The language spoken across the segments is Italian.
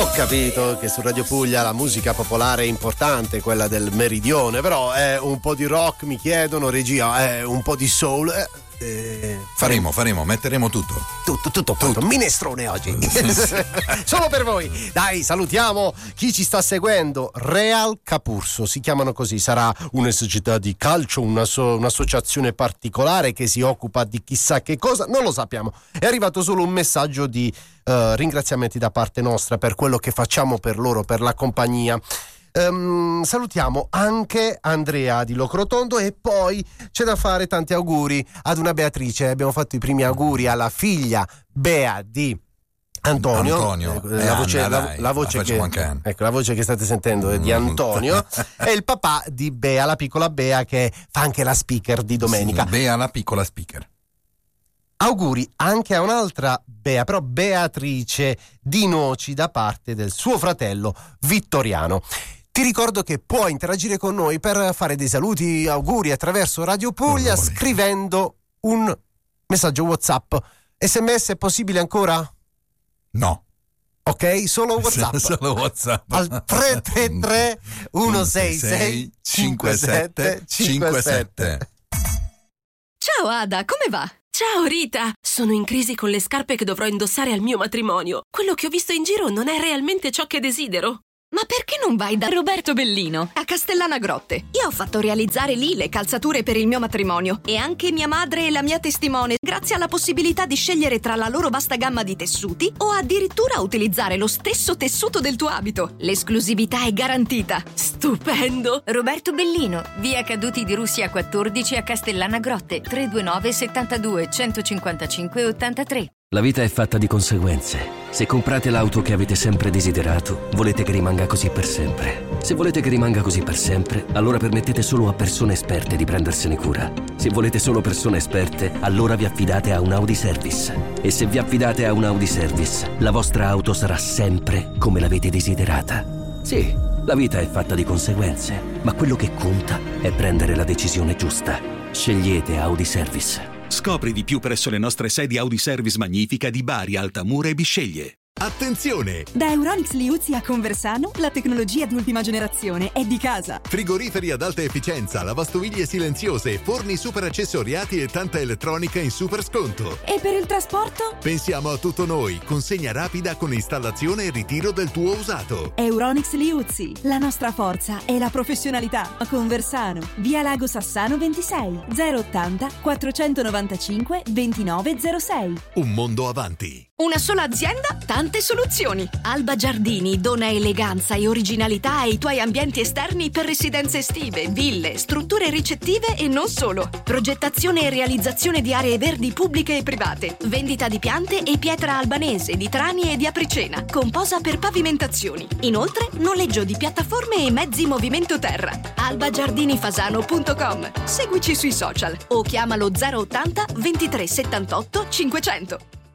Ho capito che su Radio Puglia la musica popolare è importante, quella del meridione, però è un po' di rock, mi chiedono, regia, è un po' di soul. Faremo, metteremo tutto. Minestrone oggi. Solo per voi. Dai, salutiamo chi ci sta seguendo. Real Capurso, si chiamano così. Sarà una società di calcio, un'associazione particolare che si occupa di chissà che cosa, non lo sappiamo. È arrivato solo un messaggio di ringraziamenti da parte nostra per quello che facciamo per loro, per la compagnia. Salutiamo anche Andrea di Locrotondo e poi c'è da fare tanti auguri ad una Beatrice. Abbiamo fatto i primi auguri alla figlia Bea di Antonio. La voce che state sentendo è di Antonio e il papà di Bea, la piccola Bea, che fa anche la speaker di domenica. Sì, Bea, la piccola speaker. Auguri anche a un'altra Bea, però Beatrice di Noci, da parte del suo fratello Vittoriano. Ti ricordo che puoi interagire con noi per fare dei saluti, auguri attraverso Radio Puglia scrivendo un messaggio WhatsApp. SMS è possibile ancora? No. Ok, solo WhatsApp. Solo WhatsApp. Al 333 166 5757. Ciao Ada, come va? Ciao Rita, sono in crisi con le scarpe che dovrò indossare al mio matrimonio. Quello che ho visto in giro non è realmente ciò che desidero. Ma perché non vai da Roberto Bellino a Castellana Grotte? Io ho fatto realizzare lì le calzature per il mio matrimonio e anche mia madre e la mia testimone, grazie alla possibilità di scegliere tra la loro vasta gamma di tessuti o addirittura utilizzare lo stesso tessuto del tuo abito. L'esclusività è garantita. Stupendo! Roberto Bellino, via Caduti di Russia 14 a Castellana Grotte, 329 72 155 83. La vita è fatta di conseguenze. Se comprate l'auto che avete sempre desiderato, volete che rimanga così per sempre. Se volete che rimanga così per sempre, allora permettete solo a persone esperte di prendersene cura. Se volete solo persone esperte, allora vi affidate a un Audi Service. E se vi affidate a un Audi Service, la vostra auto sarà sempre come l'avete desiderata. Sì, la vita è fatta di conseguenze, ma quello che conta è prendere la decisione giusta. Scegliete Audi Service. Scopri di più presso le nostre sedi Audi Service Magnifica di Bari, Altamura e Bisceglie. Attenzione! Da Euronics Liuzzi a Conversano, la tecnologia d'ultima generazione è di casa. Frigoriferi ad alta efficienza, lavastoviglie silenziose, forni super accessoriati e tanta elettronica in super sconto. E per il trasporto? Pensiamo a tutto noi, consegna rapida con installazione e ritiro del tuo usato. Euronics Liuzzi, la nostra forza è la professionalità. A Conversano, via Lago Sassano 26, 080 495 2906. Un mondo avanti. Una sola azienda, tante soluzioni. Alba Giardini dona eleganza e originalità ai tuoi ambienti esterni per residenze estive, ville, strutture ricettive e non solo. Progettazione e realizzazione di aree verdi pubbliche e private. Vendita di piante e pietra albanese, di trani e di apricena, con posa per pavimentazioni. Inoltre, noleggio di piattaforme e mezzi movimento terra. albagiardinifasano.com. Seguici sui social o chiamalo 080 23 78 500.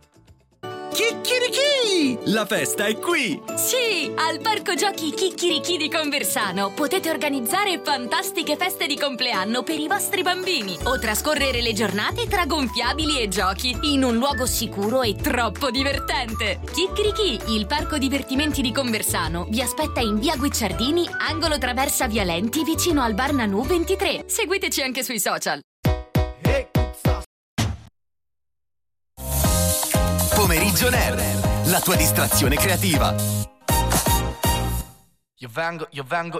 Chicchirichì! La festa è qui! Sì, al Parco Giochi Chicchirichì di Conversano potete organizzare fantastiche feste di compleanno per i vostri bambini o trascorrere le giornate tra gonfiabili e giochi in un luogo sicuro e troppo divertente. Chicchirichì, il parco divertimenti di Conversano, vi aspetta in via Guicciardini, angolo Traversa Vialenti, vicino al Bar Nanù 23. Seguiteci anche sui social. Pomeriggio Nerd, la tua distrazione creativa. Io vengo